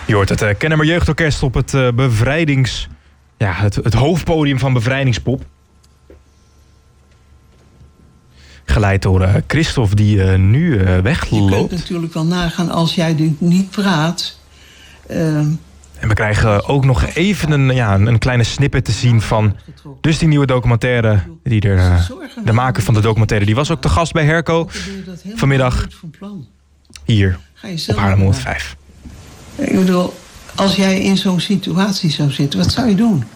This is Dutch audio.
Je hoort het Kennemer Jeugdorkest op het het hoofdpodium van Bevrijdingspop. Geleid door Christophe, die nu wegloopt. Je kunt natuurlijk wel nagaan als jij niet praat. En we krijgen ook nog even een kleine snippet te zien van dus die nieuwe documentaire. De maker van de documentaire, die was ook te gast bij Herco vanmiddag hier op Haarlem 105. Ik bedoel, als jij in zo'n situatie zou zitten, wat zou je doen?